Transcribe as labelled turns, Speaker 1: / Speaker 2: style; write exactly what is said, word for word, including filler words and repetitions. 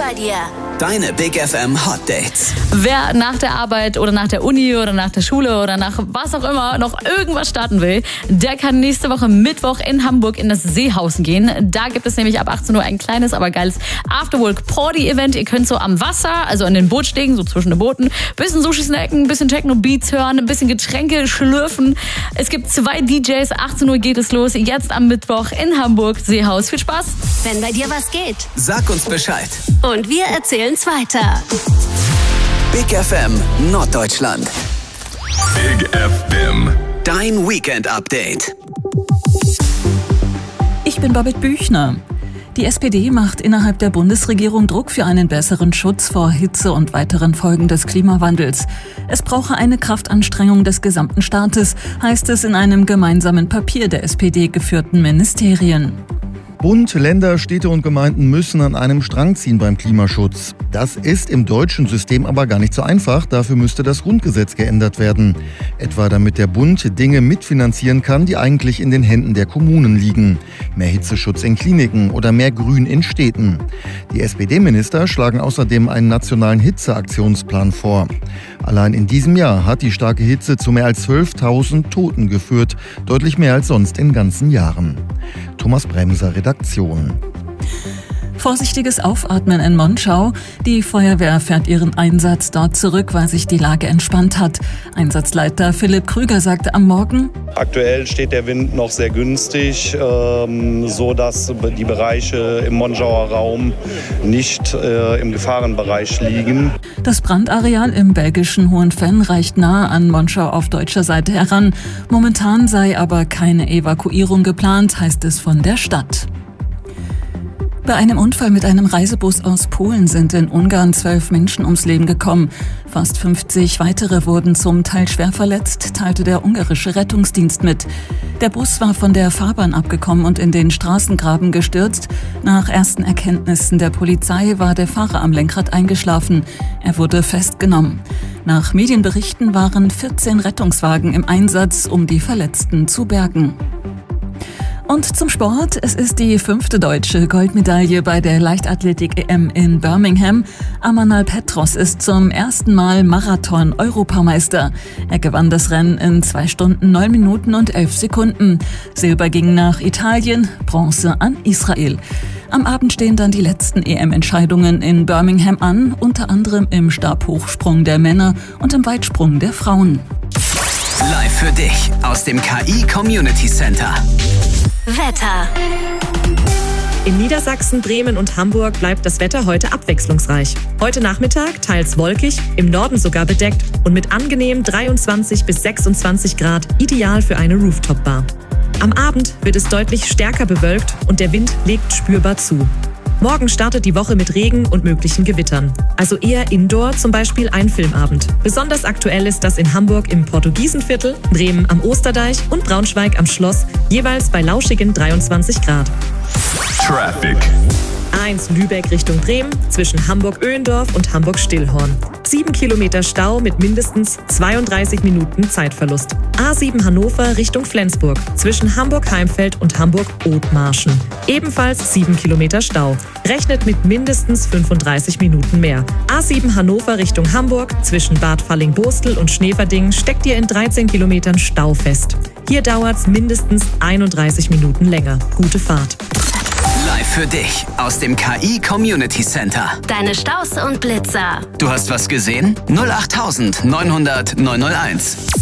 Speaker 1: bei dir.
Speaker 2: Deine Big F M Hot Dates.
Speaker 3: Wer nach der Arbeit oder nach der Uni oder nach der Schule oder nach was auch immer noch irgendwas starten will, der kann nächste Woche Mittwoch in Hamburg in das Seehausen gehen. Da gibt es nämlich ab achtzehn Uhr ein kleines, aber geiles Afterwork-Party-Event. Ihr könnt so am Wasser, also an den Bootstegen, so zwischen den Booten, bisschen Sushi snacken, bisschen Techno-Beats hören, ein bisschen Getränke schlürfen. Es gibt zwei D Js, achtzehn Uhr geht es los, jetzt am Mittwoch in Hamburg, Seehaus. Viel Spaß!
Speaker 1: Wenn bei dir was geht.
Speaker 2: Sag uns Bescheid.
Speaker 1: Und wir erzählen's weiter.
Speaker 2: Big F M Norddeutschland.
Speaker 4: Big F M.
Speaker 2: Dein Weekend-Update.
Speaker 5: Ich bin Babette Büchner. Die S P D macht innerhalb der Bundesregierung Druck für einen besseren Schutz vor Hitze und weiteren Folgen des Klimawandels. Es brauche eine Kraftanstrengung des gesamten Staates, heißt es in einem gemeinsamen Papier der S P D-geführten Ministerien.
Speaker 6: Bund, Länder, Städte und Gemeinden müssen an einem Strang ziehen beim Klimaschutz. Das ist im deutschen System aber gar nicht so einfach. Dafür müsste das Grundgesetz geändert werden. Etwa damit der Bund Dinge mitfinanzieren kann, die eigentlich in den Händen der Kommunen liegen. Mehr Hitzeschutz in Kliniken oder mehr Grün in Städten. Die S P D-Minister schlagen außerdem einen nationalen Hitzeaktionsplan vor. Allein in diesem Jahr hat die starke Hitze zu mehr als zwölftausend Toten geführt. Deutlich mehr als sonst in ganzen Jahren. Thomas Bremser, Redaktion.
Speaker 5: Vorsichtiges Aufatmen in Monschau. Die Feuerwehr fährt ihren Einsatz dort zurück, weil sich die Lage entspannt hat. Einsatzleiter Philipp Krüger sagte am Morgen:
Speaker 7: Aktuell steht der Wind noch sehr günstig, ähm, so dass die Bereiche im Monschauer Raum nicht äh, im Gefahrenbereich liegen.
Speaker 5: Das Brandareal im belgischen Hohenfenn reicht nahe an Monschau auf deutscher Seite heran. Momentan sei aber keine Evakuierung geplant, heißt es von der Stadt. Bei einem Unfall mit einem Reisebus aus Polen sind in Ungarn zwölf Menschen ums Leben gekommen. Fast fünfzig weitere wurden zum Teil schwer verletzt, teilte der ungarische Rettungsdienst mit. Der Bus war von der Fahrbahn abgekommen und in den Straßengraben gestürzt. Nach ersten Erkenntnissen der Polizei war der Fahrer am Lenkrad eingeschlafen. Er wurde festgenommen. Nach Medienberichten waren vierzehn Rettungswagen im Einsatz, um die Verletzten zu bergen. Und zum Sport. Es ist die fünfte deutsche Goldmedaille bei der Leichtathletik-E M in Birmingham. Amanal Petros ist zum ersten Mal Marathon-Europameister. Er gewann das Rennen in zwei Stunden, neun Minuten und elf Sekunden. Silber ging nach Italien, Bronze an Israel. Am Abend stehen dann die letzten E M-Entscheidungen in Birmingham an, unter anderem im Stabhochsprung der Männer und im Weitsprung der Frauen.
Speaker 2: Live für dich aus dem K I Community Center.
Speaker 1: Wetter.
Speaker 8: In Niedersachsen, Bremen und Hamburg bleibt das Wetter heute abwechslungsreich. Heute Nachmittag teils wolkig, im Norden sogar bedeckt und mit angenehm dreiundzwanzig bis sechsundzwanzig Grad, ideal für eine Rooftop-Bar. Am Abend wird es deutlich stärker bewölkt und der Wind legt spürbar zu. Morgen startet die Woche mit Regen und möglichen Gewittern. Also eher indoor, zum Beispiel ein Filmabend. Besonders aktuell ist das in Hamburg im Portugiesenviertel, Bremen am Osterdeich und Braunschweig am Schloss, jeweils bei lauschigen dreiundzwanzig Grad.
Speaker 4: Traffic.
Speaker 8: A eins Lübeck Richtung Bremen, zwischen Hamburg-Öhlendorf und Hamburg-Stillhorn. Sieben Kilometer Stau mit mindestens zweiunddreißig Minuten Zeitverlust. A sieben Hannover Richtung Flensburg, zwischen Hamburg-Heimfeld und Hamburg-Othmarschen. Ebenfalls sieben Kilometer Stau. Rechnet mit mindestens fünfunddreißig Minuten mehr. A sieben Hannover Richtung Hamburg, zwischen Bad Falling-Bostel und Schneverding steckt ihr in dreizehn Kilometern Stau fest. Hier dauert's mindestens einunddreißig Minuten länger. Gute Fahrt.
Speaker 2: Live für dich aus dem K I Community Center.
Speaker 1: Deine Staus und Blitzer.
Speaker 2: Du hast was gesehen? null acht neunhundert neunhunderт neunhunderteins.